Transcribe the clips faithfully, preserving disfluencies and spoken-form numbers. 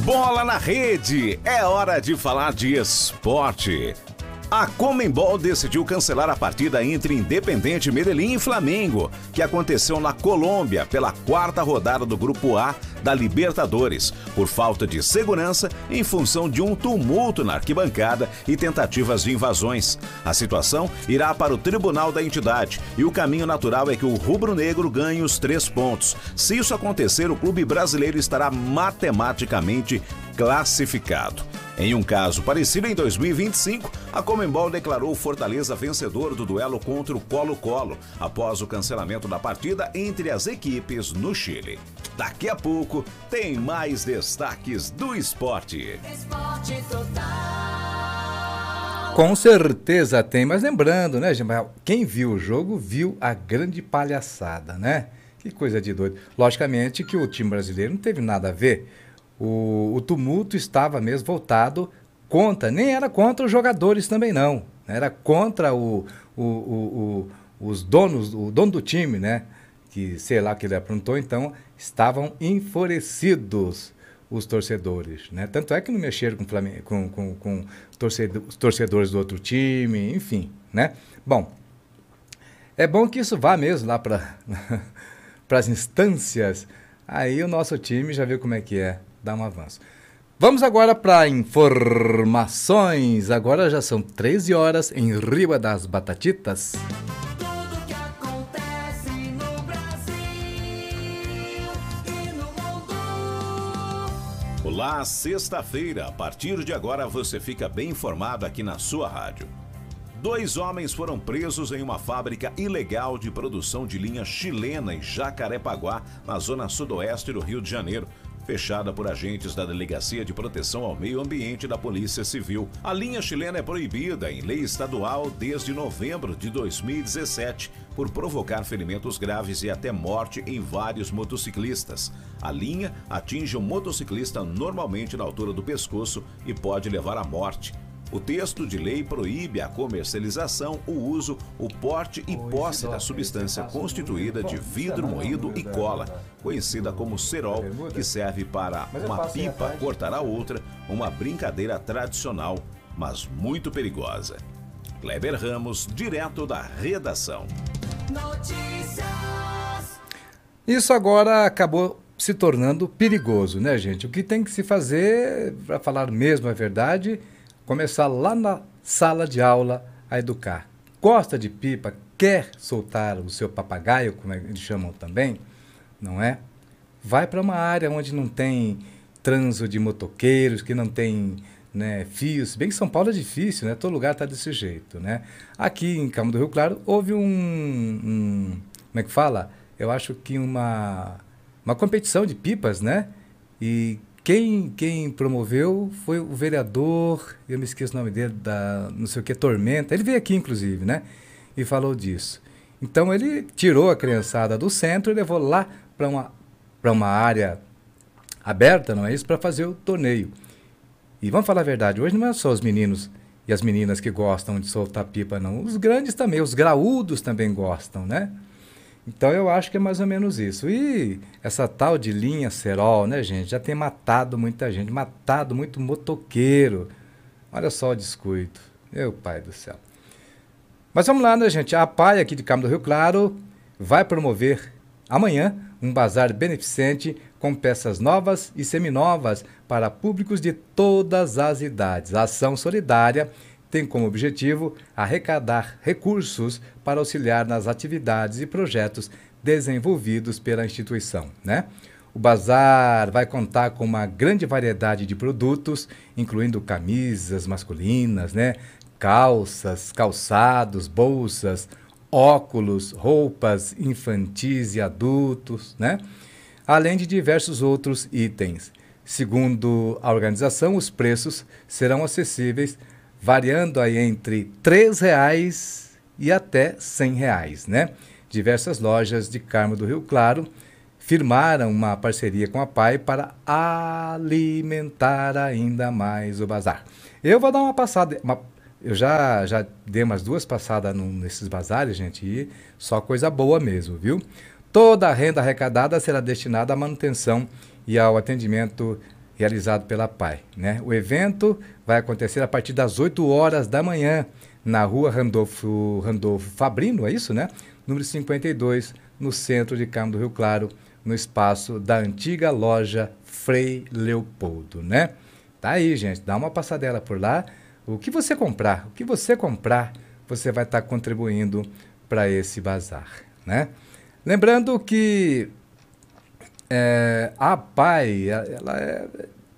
Bola na rede, é hora de falar de esporte. A Conmebol decidiu cancelar a partida entre Independiente Medellín e Flamengo, que aconteceu na Colômbia pela quarta rodada do Grupo A da Libertadores, por falta de segurança em função de um tumulto na arquibancada e tentativas de invasões. A situação irá para o tribunal da entidade e o caminho natural é que o rubro-negro ganhe os três pontos. Se isso acontecer, o clube brasileiro estará matematicamente classificado. Em um caso parecido, em dois mil e vinte e cinco, a Conmebol declarou o Fortaleza vencedor do duelo contra o Colo-Colo, após o cancelamento da partida entre as equipes no Chile. Daqui a pouco, tem mais destaques do esporte. Esporte Total. Com certeza tem, mas lembrando, né, gente, quem viu o jogo viu a grande palhaçada, né? Que coisa de doido. Logicamente que o time brasileiro não teve nada a ver. O, o tumulto estava mesmo voltado contra, nem era contra os jogadores também não, era contra o, o, o, o, os donos, o dono do time, né? Que sei lá o que ele aprontou, então estavam enfurecidos os torcedores, né? Tanto é que não mexeram com, Flamengo, com, com, com torcedor, os torcedores do outro time, enfim, né? Bom, é bom que isso vá mesmo lá para as instâncias, aí o nosso time já viu como é que é. Dá um avanço. Vamos agora para informações. Agora já são treze horas em Riba das Batatitas. Tudo que acontece no Brasil e no mundo. Olá, sexta-feira. A partir de agora você fica bem informado aqui na sua rádio. Dois homens foram presos em uma fábrica ilegal de produção de linha chilena em Jacarepaguá, na zona sudoeste do Rio de Janeiro, fechada por agentes da Delegacia de Proteção ao Meio Ambiente da Polícia Civil. A linha chilena é proibida em lei estadual desde novembro de dois mil e dezessete, por provocar ferimentos graves e até morte em vários motociclistas. A linha atinge um motociclista normalmente na altura do pescoço e pode levar à morte. O texto de lei proíbe a comercialização, o uso, o porte e posse da substância constituída de vidro moído e cola, conhecida como cerol, que serve para uma pipa cortar a outra, uma brincadeira tradicional, mas muito perigosa. Kleber Ramos, direto da redação. Notícias. Isso agora acabou se tornando perigoso, né, gente? O que tem que se fazer, para falar mesmo a verdade, começar lá na sala de aula a educar. Gosta de pipa, quer soltar o seu papagaio, como eles chamam também, não é? Vai para uma área onde não tem trânsito de motoqueiros, que não tem, né, fios. Bem que São Paulo é difícil, né? Todo lugar está desse jeito, né? Aqui em Câmara do Rio Claro houve um, um... Como é que fala? Eu acho que uma, uma competição de pipas, né? E Quem, quem promoveu foi o vereador, eu me esqueço o nome dele, da não sei o que, Tormenta. Ele veio aqui, inclusive, né? E falou disso. Então, ele tirou a criançada do centro e levou lá para uma, para uma área aberta, não é isso? Para fazer o torneio. E vamos falar a verdade, hoje não é só os meninos e as meninas que gostam de soltar pipa, não. Os grandes também, os graúdos também gostam, né? Então, eu acho que é mais ou menos isso. E essa tal de linha cerol, né, gente, já tem matado muita gente, matado muito motoqueiro. Olha só o descuido. Meu pai do céu. Mas vamos lá, né, gente? A APAE aqui de Câmara do Rio Claro vai promover amanhã um bazar beneficente com peças novas e seminovas para públicos de todas as idades. A ação solidária tem como objetivo arrecadar recursos para auxiliar nas atividades e projetos desenvolvidos pela instituição, né? O bazar vai contar com uma grande variedade de produtos, incluindo camisas masculinas, né? Calças, calçados, bolsas, óculos, roupas infantis e adultos, né? Além de diversos outros itens. Segundo a organização, os preços serão acessíveis, variando aí entre três reais e até cem reais, né? Diversas lojas de Câmara do Rio Claro firmaram uma parceria com a APAE para alimentar ainda mais o bazar. Eu vou dar uma passada, uma, eu já, já dei umas duas passadas no, nesses bazares, gente, e só coisa boa mesmo, viu? Toda a renda arrecadada será destinada à manutenção e ao atendimento realizado pela P A I, né? O evento vai acontecer a partir das oito horas da manhã, na rua Randolfo, Randolfo Fabrino, é isso, né? Número cinquenta e dois, no centro de Carmo do Rio Claro, no espaço da antiga loja Frei Leopoldo, né? Tá aí, gente, dá uma passadela por lá. O que você comprar, o que você comprar, você vai estar contribuindo para esse bazar, né? Lembrando que é, a P A I, ela é,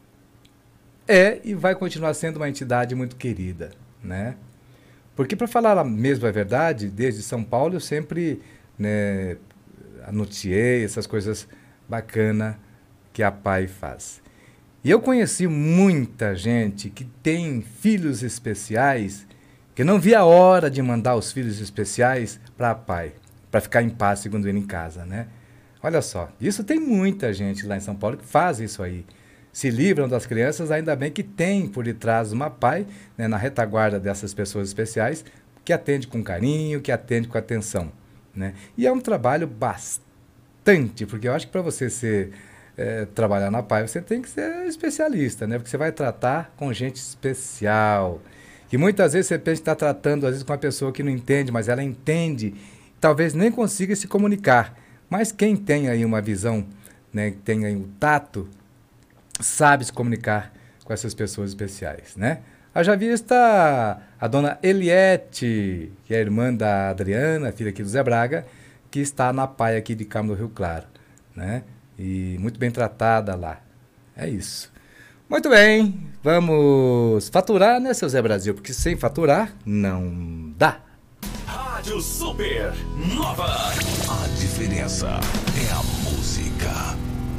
é e vai continuar sendo uma entidade muito querida, né? Porque, para falar a mesma verdade, desde São Paulo eu sempre, né, anunciei essas coisas bacanas que a P A I faz. E eu conheci muita gente que tem filhos especiais que não via a hora de mandar os filhos especiais para a P A I, para ficar em paz, segundo ele, em casa, né? Olha só, isso tem muita gente lá em São Paulo que faz isso aí. Se livram das crianças, ainda bem que tem por detrás uma P A I, né, na retaguarda dessas pessoas especiais, que atende com carinho, que atende com atenção, né? E é um trabalho bastante, porque eu acho que para você ser, é, trabalhar na P A I, você tem que ser especialista, né? Porque você vai tratar com gente especial, que muitas vezes você pensa que está tratando, às vezes, com uma pessoa que não entende, mas ela entende, talvez nem consiga se comunicar. Mas quem tem aí uma visão, né, tem aí um tato, sabe se comunicar com essas pessoas especiais, né? Haja vista a dona Eliette, que é a irmã da Adriana, filha aqui do Zé Braga, que está na P A I aqui de Carmo do Rio Claro, né? E muito bem tratada lá. É isso. Muito bem, vamos faturar, né, seu Zé Brasil? Porque sem faturar, não dá. Rádio Super Nova. A diferença é a música.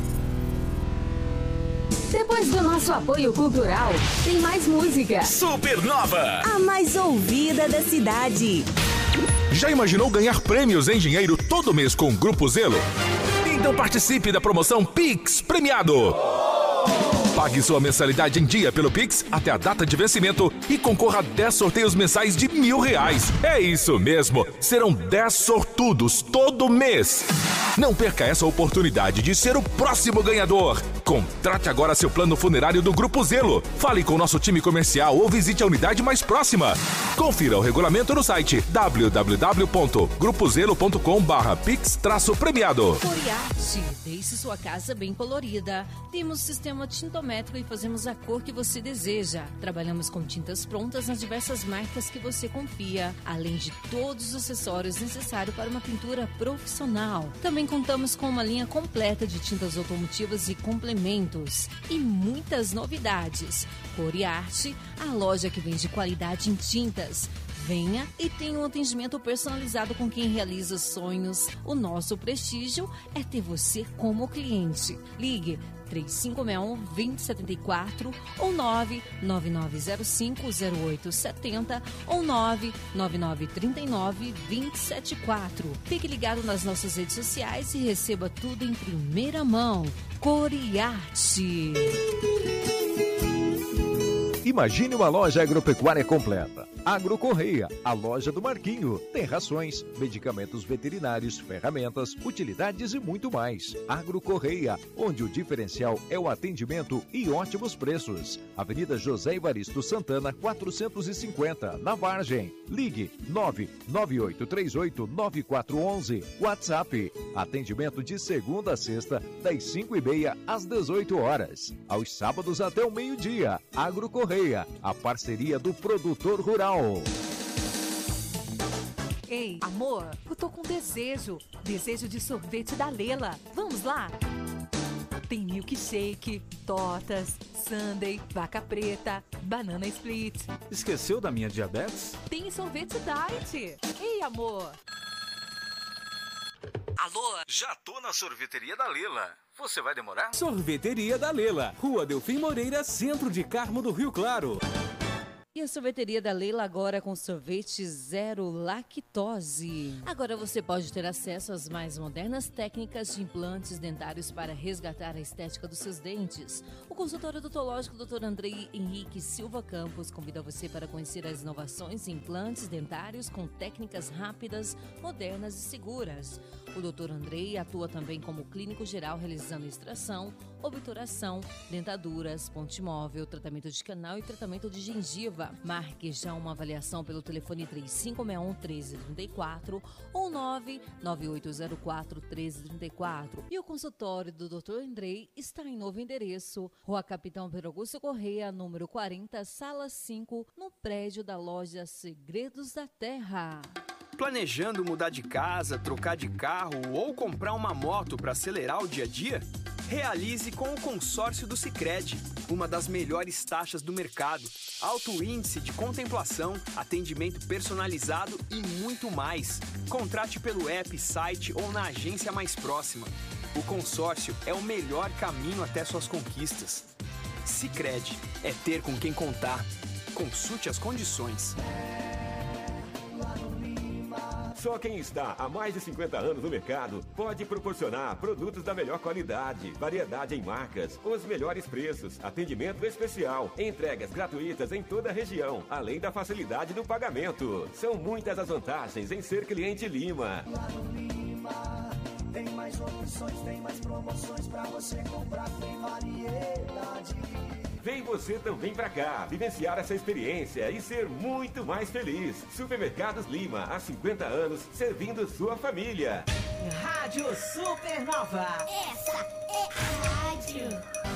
Depois do nosso apoio cultural, tem mais música. Supernova. A mais ouvida da cidade. Já imaginou ganhar prêmios em dinheiro todo mês com o Grupo Zelo? Então participe da promoção Pix Premiado. Pague sua mensalidade em dia pelo Pix até a data de vencimento e concorra a dez sorteios mensais de mil reais. É isso mesmo, serão dez sortudos todo mês. Não perca essa oportunidade de ser o próximo ganhador. Contrate agora seu plano funerário do Grupo Zelo. Fale com o nosso time comercial ou visite a unidade mais próxima. Confira o regulamento no site w w w ponto grupo zelo ponto com barra pix premiado. Coriarte, deixe sua casa bem colorida. Temos sistema tintométrico e fazemos a cor que você deseja. Trabalhamos com tintas prontas nas diversas marcas que você confia, além de todos os acessórios necessários para uma pintura profissional. Também contamos com uma linha completa de tintas automotivas e complementos. E muitas novidades. Coriarte, a loja que vende qualidade em tintas. Venha e tenha um atendimento personalizado com quem realiza sonhos. O nosso prestígio é ter você como cliente. Ligue três cinco seis um, dois zero sete quatro ou nove nove nove zero cinco zero oito sete zero ou nove nove nove três nove dois zero sete quatro. Fique ligado nas nossas redes sociais e receba tudo em primeira mão. Coriarte. Imagine uma loja agropecuária completa. Agro Correia, a loja do Marquinho. Tem rações, medicamentos veterinários, ferramentas, utilidades e muito mais. Agro Correia, onde o diferencial é o atendimento e ótimos preços. Avenida José Evaristo Santana, quatrocentos e cinquenta, na Vargem. Ligue nove nove oito três oito nove quatro um um. WhatsApp. Atendimento de segunda a sexta, das cinco e meia às dezoito horas. Aos sábados até o meio-dia. Agro Correia, a parceria do produtor rural. Ei, amor, eu tô com desejo. Desejo de sorvete da Lela. Vamos lá? Tem milkshake, tortas, sundae, vaca preta, banana split. Esqueceu da minha diabetes? Tem sorvete diet. Ei, amor. Alô? Já tô na sorveteria da Lela. Você vai demorar? Sorveteria da Lela, Rua Delfim Moreira, centro de Carmo do Rio Claro. E a sorveteria da Leila agora com sorvete zero lactose. Agora você pode ter acesso às mais modernas técnicas de implantes dentários para resgatar a estética dos seus dentes. O consultório odontológico doutor Andrei Henrique Silva Campos convida você para conhecer as inovações em implantes dentários com técnicas rápidas, modernas e seguras. O doutor Andrei atua também como clínico geral realizando extração, obturação, dentaduras, ponte móvel, tratamento de canal e tratamento de gengiva. Marque já uma avaliação pelo telefone três cinco seis um, um três três quatro ou nove nove oito zero quatro, um três três quatro. E o consultório do doutor Andrei está em novo endereço, Rua Capitão Pedro Augusto Correia, número quarenta, sala cinco, no prédio da loja Segredos da Terra. Planejando mudar de casa, trocar de carro ou comprar uma moto para acelerar o dia a dia? Realize com o consórcio do Sicredi, uma das melhores taxas do mercado, alto índice de contemplação, atendimento personalizado e muito mais. Contrate pelo app, site ou na agência mais próxima. O consórcio é o melhor caminho até suas conquistas. Sicredi é ter com quem contar. Consulte as condições. Só quem está há mais de cinquenta anos no mercado pode proporcionar produtos da melhor qualidade, variedade em marcas, os melhores preços, atendimento especial, entregas gratuitas em toda a região, além da facilidade do pagamento. São muitas as vantagens em ser cliente Lima. Lá no Lima tem mais opções, tem mais promoções pra você comprar, tem variedade. Vem você também pra cá, vivenciar essa experiência e ser muito mais feliz. Supermercados Lima, há cinquenta anos, servindo sua família. Rádio Supernova. Essa é a rádio.